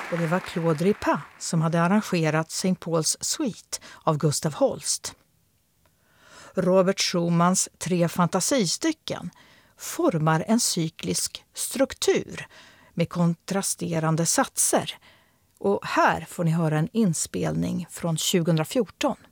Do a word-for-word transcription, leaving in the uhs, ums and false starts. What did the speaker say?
Och det var Claude Ripin som hade arrangerat Saint Paul's Suite av Gustav Holst. Robert Schumans tre fantasistycken formar en cyklisk struktur med kontrasterande satser. Och här får ni höra en inspelning från tjugohundrafjorton.